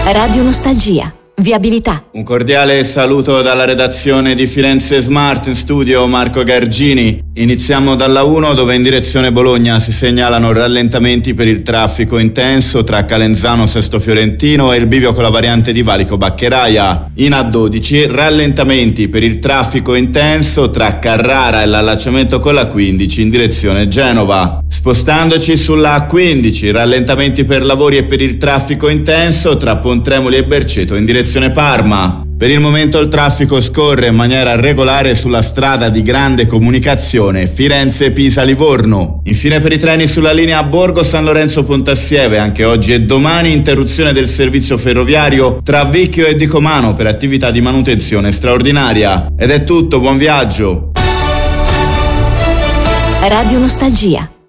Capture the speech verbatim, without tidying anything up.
Radio Nostalgia. Viabilità. Un cordiale saluto dalla redazione di Firenze Smart, in studio Marco Gargini. Iniziamo dalla uno, dove in direzione Bologna si segnalano rallentamenti per il traffico intenso tra Calenzano Sesto Fiorentino e il bivio con la variante di Valico Baccheraia. In A dodici rallentamenti per il traffico intenso tra Carrara e l'allacciamento con la quindici in direzione Genova. Spostandoci sulla A quindici, rallentamenti per lavori e per il traffico intenso tra Pontremoli e Berceto in direzione Parma. Per il momento il traffico scorre in maniera regolare sulla strada di grande comunicazione Firenze-Pisa-Livorno. Infine per i treni sulla linea Borgo San Lorenzo Pontassieve, anche oggi e domani interruzione del servizio ferroviario tra Vicchio e Dicomano per attività di manutenzione straordinaria. Ed è tutto, buon viaggio! Radio Nostalgia.